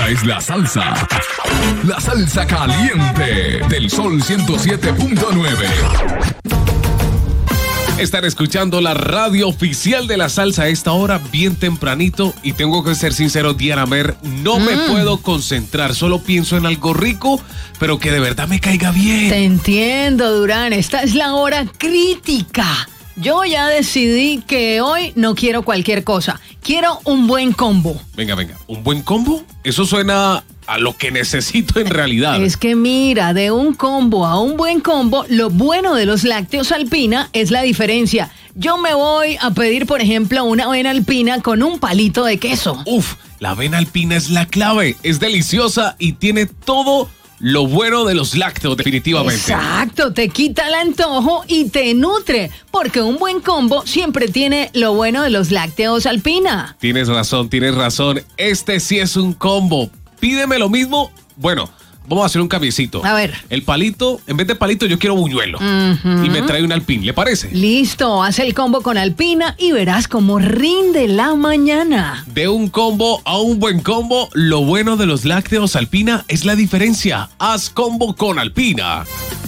Esta es la salsa caliente del Sol 107.9. Están escuchando la radio oficial de la salsa a esta hora, bien tempranito, y tengo que ser sincero, Diana Mer, no me puedo concentrar, solo pienso en algo rico, pero que de verdad me caiga bien. Te entiendo, Durán, esta es la hora crítica. Yo ya decidí que hoy no quiero cualquier cosa, quiero un buen combo. Venga, ¿un buen combo? Eso suena a lo que necesito en realidad. Es que mira, de un combo a un buen combo, lo bueno de los lácteos Alpina es la diferencia. Yo me voy a pedir, por ejemplo, una avena alpina con un palito de queso. Uf, la avena alpina es la clave, es deliciosa y tiene todo lo bueno de los lácteos, definitivamente. Exacto, te quita el antojo y te nutre, porque un buen combo siempre tiene lo bueno de los lácteos Alpina. Tienes razón. Este sí es un combo. Pídeme lo mismo. Bueno, vamos a hacer un cambiecito. A ver. El palito, en vez de palito, yo quiero buñuelo. Y me trae un alpín, ¿le parece? Listo, haz el combo con Alpina y verás cómo rinde la mañana. De un combo a un buen combo, lo bueno de los lácteos Alpina es la diferencia. Haz combo con Alpina.